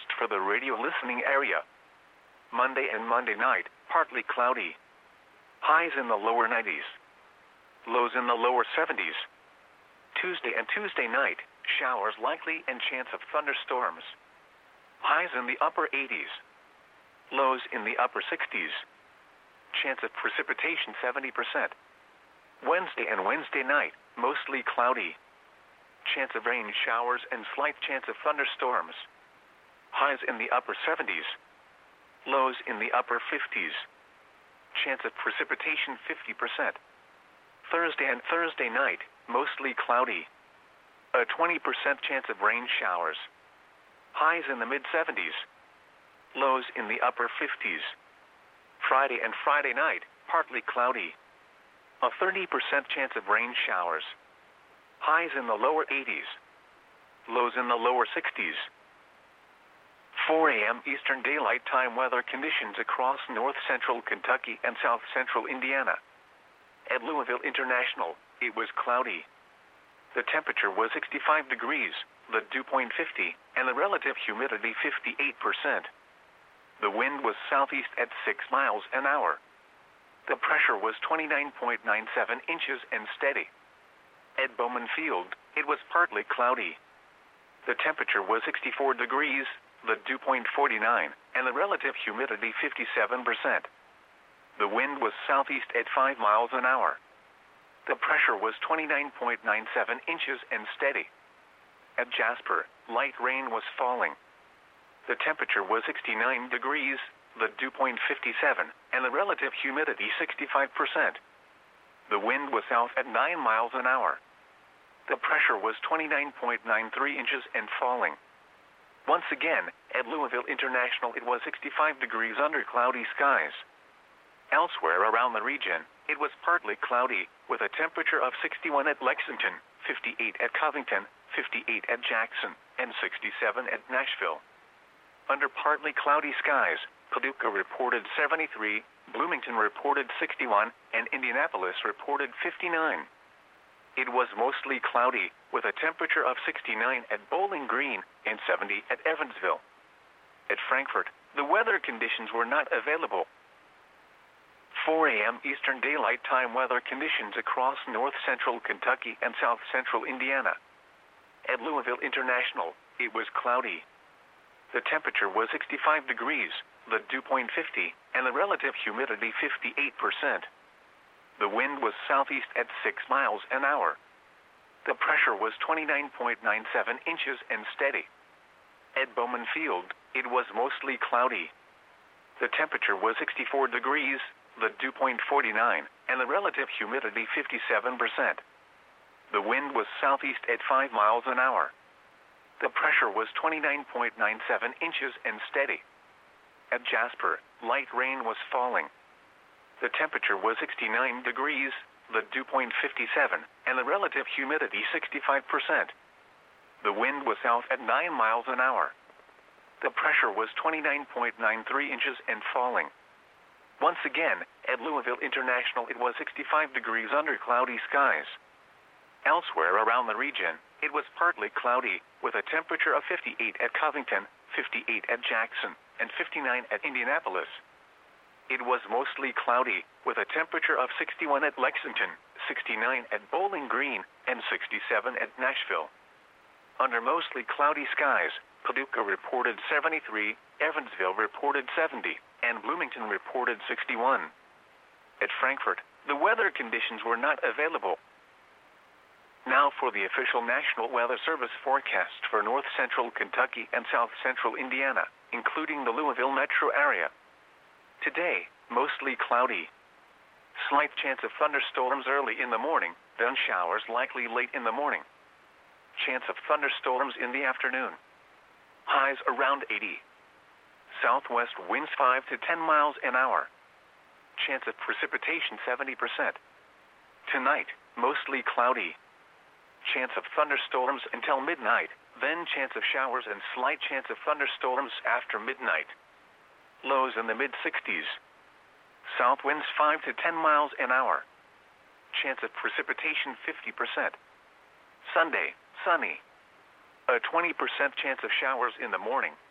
forecast for the radio listening area. Monday and Monday night, partly cloudy. Highs in the lower 90s. Lows in the lower 70s. Tuesday and Tuesday night, showers likely and chance of thunderstorms. Highs in the upper 80s. Lows in the upper 60s. Chance of precipitation 70%. Wednesday and Wednesday night, mostly cloudy. Chance of rain showers and slight chance of thunderstorms. Highs in the upper 70s. Lows in the upper 50s. Chance of precipitation 50%. Thursday and Thursday night, mostly cloudy. A 20% chance of rain showers. Highs in the mid-70s. Lows in the upper 50s. Friday and Friday night, partly cloudy. A 30% chance of rain showers. Highs in the lower 80s. Lows in the lower 60s. 4 a.m. Eastern Daylight Time weather conditions across north-central Kentucky and south-central Indiana. At Louisville International, it was cloudy. The temperature was 65 degrees, the dew point 50, and the relative humidity 58%. The wind was southeast at 6 miles an hour. The pressure was 29.97 inches and steady. At Bowman Field, it was partly cloudy. The temperature was 64 degrees, the dew point 49, and the relative humidity 57%. The wind was southeast at 5 miles an hour. The pressure was 29.97 inches and steady. At Jasper, light rain was falling. The temperature was 69 degrees, the dew point 57, and the relative humidity 65%. The wind was south at 9 miles an hour. The pressure was 29.93 inches and falling. Once again, at Louisville International it was 65 degrees under cloudy skies. Elsewhere around the region, it was partly cloudy, with a temperature of 61 at Lexington, 58 at Covington, 58 at Jackson, and 67 at Nashville. Under partly cloudy skies, Paducah reported 73, Bloomington reported 61, and Indianapolis reported 59. It was mostly cloudy, with a temperature of 69 at Bowling Green and 70 at Evansville. At Frankfort, the weather conditions were not available. 4 a.m. Eastern Daylight Time weather conditions across north-central Kentucky and south-central Indiana. At Louisville International, it was cloudy. The temperature was 65 degrees, the dew point 50, and the relative humidity 58%. The wind was southeast at 6 miles an hour. The pressure was 29.97 inches and steady. At Bowman Field, it was mostly cloudy. The temperature was 64 degrees, the dew point 49, and the relative humidity 57%. The wind was southeast at 5 miles an hour. The pressure was 29.97 inches and steady. At Jasper, light rain was falling. The temperature was 69 degrees, the dew point 57, and the relative humidity 65%. The wind was south at 9 miles an hour. The pressure was 29.93 inches and falling. Once again, at Louisville International it was 65 degrees under cloudy skies. Elsewhere around the region, it was partly cloudy, with a temperature of 58 at Covington, 58 at Jackson, and 59 at Indianapolis. It was mostly cloudy, with a temperature of 61 at Lexington, 69 at Bowling Green, and 67 at Nashville. Under mostly cloudy skies, Paducah reported 73, Evansville reported 70, and Bloomington reported 61. At Frankfort, the weather conditions were not available. Now for the official National Weather Service forecast for north-central Kentucky and south-central Indiana, including the Louisville metro area. Today, mostly cloudy. Slight chance of thunderstorms early in the morning, then showers likely late in the morning. Chance of thunderstorms in the afternoon. Highs around 80. Southwest winds 5 to 10 miles an hour. Chance of precipitation 70%. Tonight, mostly cloudy. Chance of thunderstorms until midnight, then chance of showers and slight chance of thunderstorms after midnight. Lows in the mid-60s. South winds 5 to 10 miles an hour. Chance of precipitation 50%. Sunday, sunny. A 20% chance of showers in the morning.